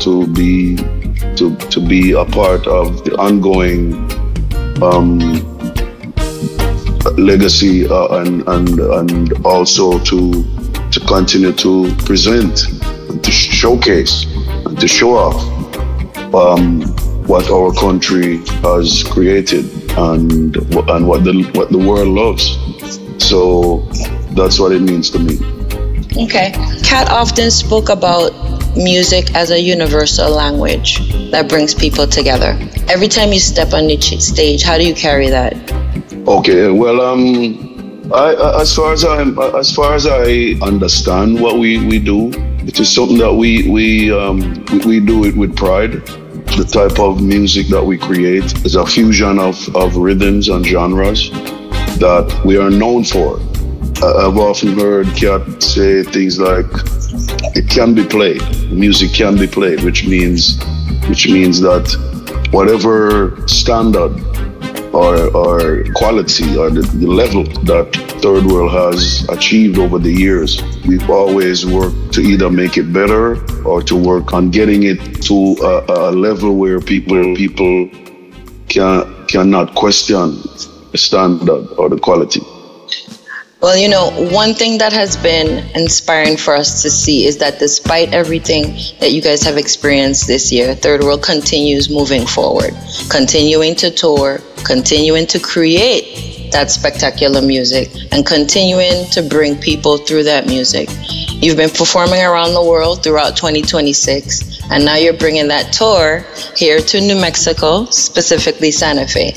to be a part of the ongoing legacy and also to continue to present and to showcase and to show off what our country has created and what the world loves. So that's what it means to me. Okay. Kat often spoke about music as a universal language that brings people together. Every time you step on the stage, how do you carry that? Okay, well, as far as I understand what we do, it is something that we do it with pride. The type of music that we create is a fusion of rhythms and genres that we are known for. I've often heard Kat say things like, "It can be played. Music can be played," which means that whatever standard or quality or the level that Third World has achieved over the years, we've always worked to either make it better or to work on getting it to a level where people cannot question the standard or the quality. Well, one thing that has been inspiring for us to see is that despite everything that you guys have experienced this year, Third World continues moving forward, continuing to tour, continuing to create that spectacular music, and continuing to bring people through that music. You've been performing around the world throughout 2026, and now you're bringing that tour here to New Mexico, specifically Santa Fe.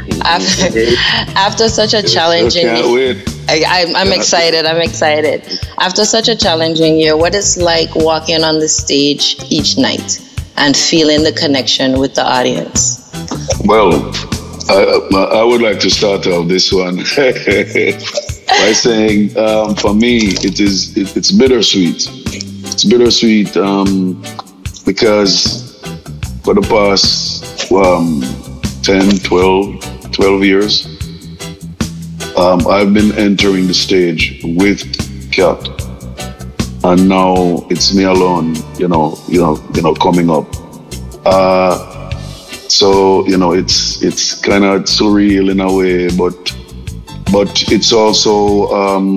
After such a challenging year, I'm excited. After such a challenging year, what is like walking on the stage each night and feeling the connection with the audience? Well, I would like to start off this one by saying, for me, it's bittersweet. It's bittersweet because for the past 10, 12 years, I've been entering the stage with Kat, and now it's me alone, coming up. So it's kind of surreal in a way, but it's also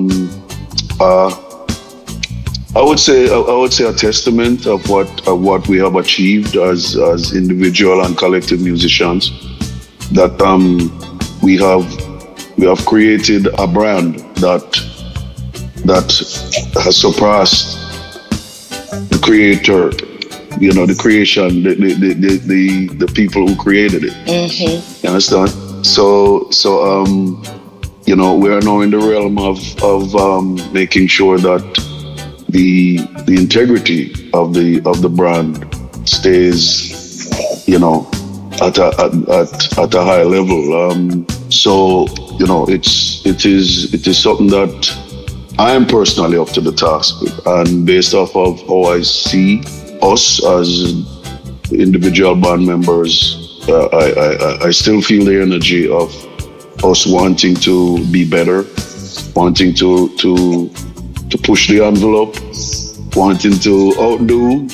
I would say a testament of what we have achieved as individual and collective musicians. That we have created a brand that has surpassed the creator. The creation, the people who created it. Mm-hmm. You understand? So we are now in the realm of making sure that the integrity of the brand stays, at a high level. So it is something that I am personally up to the task with, and based off of how I see us as individual band members, I still feel the energy of us wanting to be better, wanting to push the envelope, wanting to outdo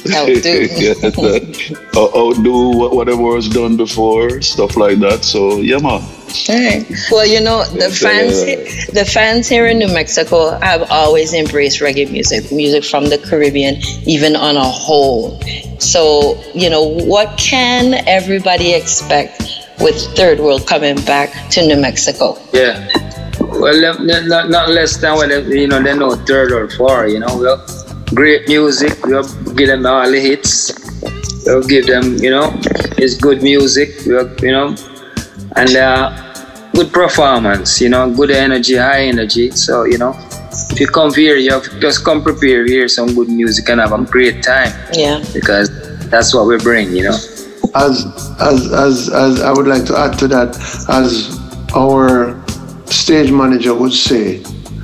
whatever was done before, stuff like that. So yeah, man. Hey. Well, the fans here in New Mexico have always embraced reggae music from the Caribbean, even on a whole. So, what can everybody expect with Third World coming back to New Mexico? Yeah. Well, not less than what they know Third World for. We'll great music. We'll give them all the hits. We'll give them, it's good music. And good performance, good energy, high energy. So, if you come here, you have to just come prepared, hear some good music and have a great time. Yeah. Because that's what we bring, As I would like to add to that, as our stage manager would say,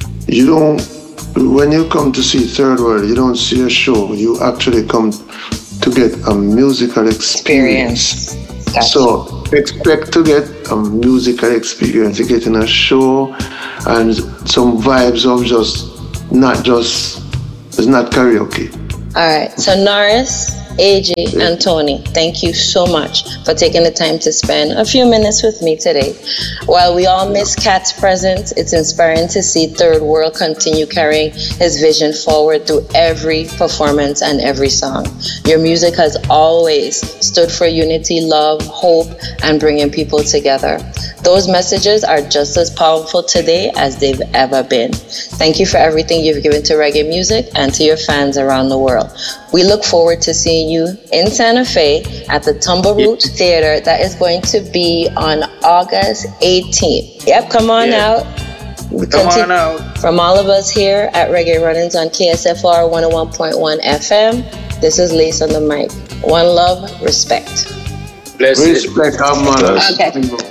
when you come to see Third World, you don't see a show, you actually come to get a musical experience. So expect to get a musical experience. You're getting a show and some vibes of it's not karaoke. All right. So Norris, AJ, and Tony, thank you so much for taking the time to spend a few minutes with me today. While we all miss Cat's presence, it's inspiring to see Third World continue carrying his vision forward through every performance and every song. Your music has always stood for unity, love, hope, and bringing people together. Those messages are just as powerful today as they've ever been. Thank you for everything you've given to reggae music and to your fans around the world. We look forward to seeing you in Santa Fe at the Tumbleroot Theater. That is going to be on August 18th. Yep, come on out. Come on out. From all of us here at Reggae Run-Ins on KSFR 101.1 FM, this is Lace on the mic. One love, respect. Respect, man. Okay.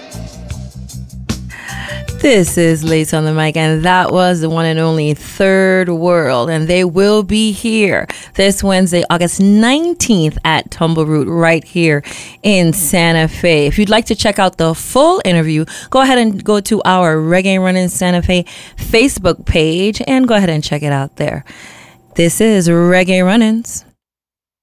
This is Lace on the mic, and that was the one and only Third World, and they will be here this Wednesday, August 19th at Tumbleroot right here in Santa Fe. If you'd like to check out the full interview, go ahead and go to our Reggae Run-In Santa Fe Facebook page and go ahead and check it out there. This is Reggae Run-Ins.